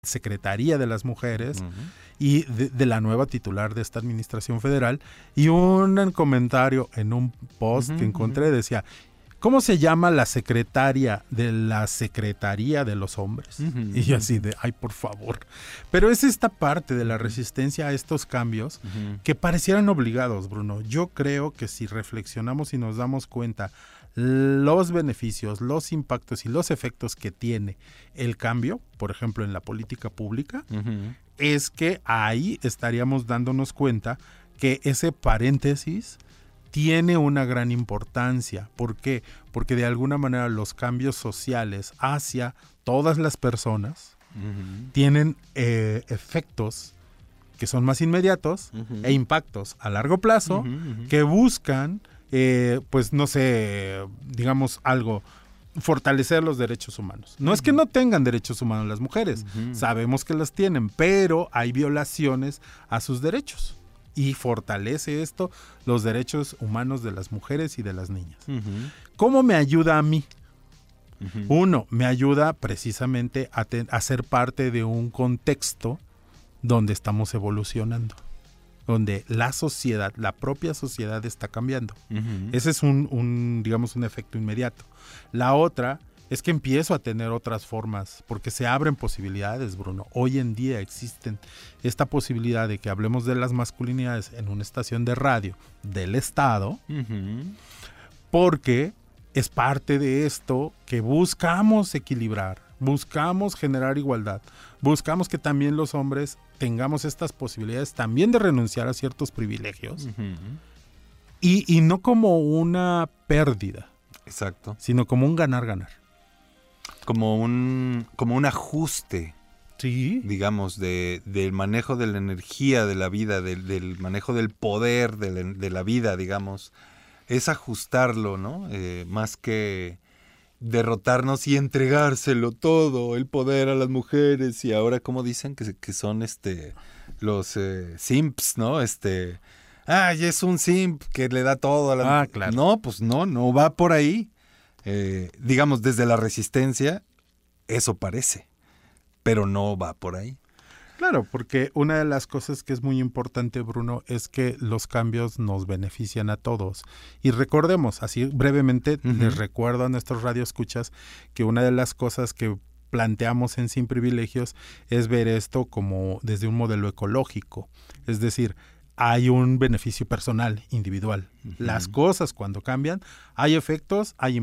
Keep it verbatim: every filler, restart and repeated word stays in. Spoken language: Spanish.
Secretaría de las Mujeres uh-huh. y de, de la nueva titular de esta administración federal, y un comentario en un post uh-huh, que encontré uh-huh. decía, ¿cómo se llama la secretaria de la Secretaría de los Hombres? Uh-huh. Y yo así de, ay, por favor. Pero es esta parte de la resistencia a estos cambios uh-huh. que parecieran obligados, Bruno. Yo creo que si reflexionamos y nos damos cuenta los beneficios, los impactos y los efectos que tiene el cambio, por ejemplo, en la política pública, uh-huh. es que ahí estaríamos dándonos cuenta que ese paréntesis tiene una gran importancia. ¿Por qué? Porque de alguna manera los cambios sociales hacia todas las personas uh-huh. tienen eh, efectos que son más inmediatos uh-huh. e impactos a largo plazo uh-huh, uh-huh. que buscan Eh, pues no sé, digamos algo, fortalecer los derechos humanos. No uh-huh. es que no tengan derechos humanos las mujeres, uh-huh. sabemos que las tienen, pero hay violaciones a sus derechos y fortalece esto los derechos humanos de las mujeres y de las niñas. Uh-huh. ¿Cómo me ayuda a mí? Uh-huh. Uno, me ayuda precisamente a, te- a ser parte de un contexto donde estamos evolucionando, donde la sociedad, la propia sociedad está cambiando. Uh-huh. Ese es un, un, digamos, un efecto inmediato. La otra es que empiezo a tener otras formas, porque se abren posibilidades, Bruno. Hoy en día existen esta posibilidad de que hablemos de las masculinidades en una estación de radio del Estado, uh-huh. porque es parte de esto que buscamos equilibrar, buscamos generar igualdad, buscamos que también los hombres tengamos estas posibilidades también de renunciar a ciertos privilegios uh-huh. y, y no como una pérdida, exacto, sino como un ganar-ganar. Como un, como un ajuste, sí, digamos, de, del manejo de la energía de la vida, del, del manejo del poder de la, de la vida, digamos, es ajustarlo, ¿no? Eh, más que derrotarnos y entregárselo todo, el poder a las mujeres, y ahora como dicen que, que son este los eh, simps, ¿no? Este, ay, es un simp que le da todo a la ah, claro. No, pues no, no va por ahí. Eh, digamos, desde la resistencia, eso parece, pero no va por ahí. Claro, porque una de las cosas que es muy importante, Bruno, es que los cambios nos benefician a todos. Y recordemos, así brevemente, uh-huh. les recuerdo a nuestros radioescuchas que una de las cosas que planteamos en Sin Privilegios es ver esto como desde un modelo ecológico. Es decir, hay un beneficio personal, individual. Uh-huh. Las cosas cuando cambian, hay efectos, hay